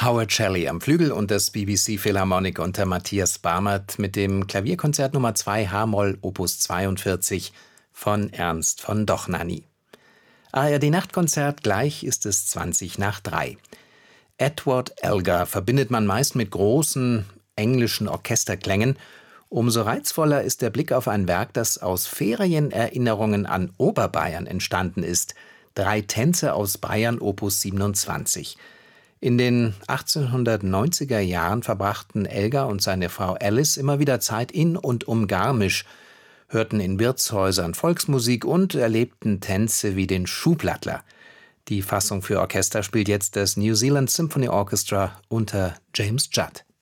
Howard Shelley am Flügel und das BBC Philharmonic unter Matthias Barmert mit dem Klavierkonzert Nummer 2 h-Moll Opus 42 von Ernst von Dohnanyi. ARD Nachtkonzert, gleich ist es 2:20. Edward Elgar verbindet man meist mit großen englischen Orchesterklängen. Umso reizvoller ist der Blick auf ein Werk, das aus Ferienerinnerungen an Oberbayern entstanden ist. 3 Tänze aus Bayern Opus 27. In den 1890er Jahren verbrachten Elgar und seine Frau Alice immer wieder Zeit in und um Garmisch, hörten in Wirtshäusern Volksmusik und erlebten Tänze wie den Schuhplattler. Die Fassung für Orchester spielt jetzt das New Zealand Symphony Orchestra unter James Judd.